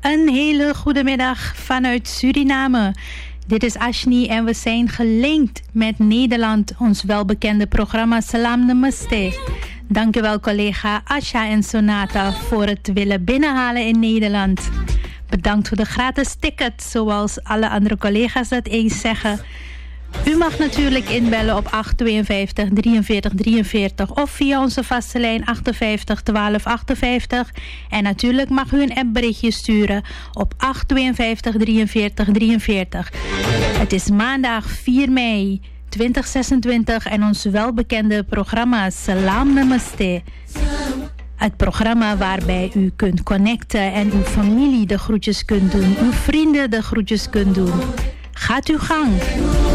Een hele goede middag vanuit Suriname. Dit is Ashni en we zijn gelinkt met Nederland, ons welbekende programma Salam Namaste. Dankjewel collega Asha en Sonata voor het willen binnenhalen in Nederland. Bedankt voor de gratis ticket, zoals alle andere collega's dat eens zeggen. U mag natuurlijk inbellen op 852 43 43 of via onze vaste lijn 58 12 58. En natuurlijk mag u een appberichtje sturen op 852 43 43. Het is maandag 4 mei 2026 en ons welbekende programma Salam Namaste. Het programma waarbij u kunt connecten en uw familie de groetjes kunt doen, uw vrienden de groetjes kunt doen. Gaat uw gang.